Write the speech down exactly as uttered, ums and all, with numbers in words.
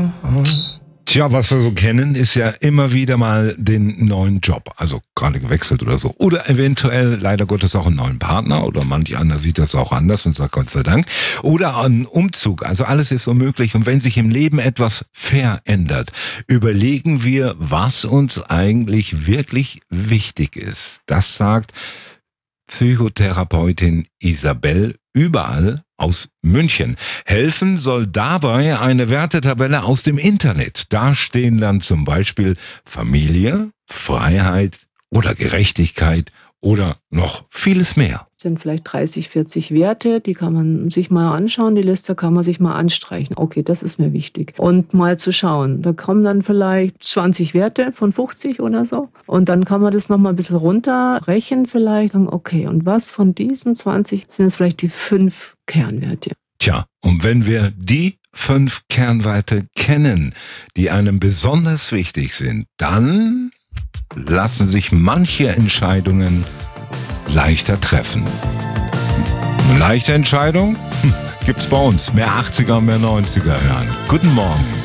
Tja, was wir so kennen, ist ja immer wieder mal den neuen Job, also gerade gewechselt oder so. Oder eventuell leider Gottes auch einen neuen Partner oder manch einer sieht das auch anders und sagt Gott sei Dank. Oder einen Umzug, also alles ist so möglich. Und wenn sich im Leben etwas verändert, überlegen wir, was uns eigentlich wirklich wichtig ist. Das sagt Psychotherapeutin Isabel Überall aus München. Helfen soll dabei eine Wertetabelle aus dem Internet. Da stehen dann zum Beispiel Familie, Freiheit oder Gerechtigkeit oder noch vieles mehr. Das sind vielleicht dreißig, vierzig Werte, die kann man sich mal anschauen, die Liste kann man sich mal anstreichen. Okay, das ist mir wichtig. Und mal zu schauen, da kommen dann vielleicht zwanzig Werte von fünfzig oder so. Und dann kann man das nochmal ein bisschen runterrechnen vielleicht. Okay, und was von diesen zwanzig sind jetzt vielleicht die fünf Kernwerte? Tja, und wenn wir die fünf Kernwerte kennen, die einem besonders wichtig sind, dann lassen sich manche Entscheidungen leichter treffen. Eine leichte Entscheidung? Hm, gibt's bei uns. Mehr achtziger, mehr neunziger hören. Guten Morgen.